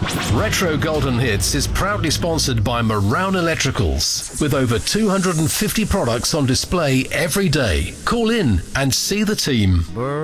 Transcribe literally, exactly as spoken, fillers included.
Retro Golden Hits is proudly sponsored by Marown Electricals, with over two hundred fifty products on display every day. Call in and see the team.